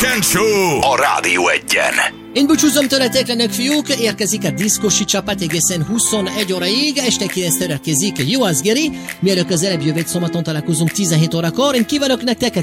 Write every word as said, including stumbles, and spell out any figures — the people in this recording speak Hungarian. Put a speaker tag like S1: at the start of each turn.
S1: Weekend Show a Rádió Egyen.
S2: Én búcsúzom tőletek, lenök fiúk, érkezik a diszkosi csapat egészen huszonegy óraig, este kilenctől érkezik Jó az Geri, mielőtt közelebb jövő szombaton találkozunk tizenhét órakor. Én kívánok nektek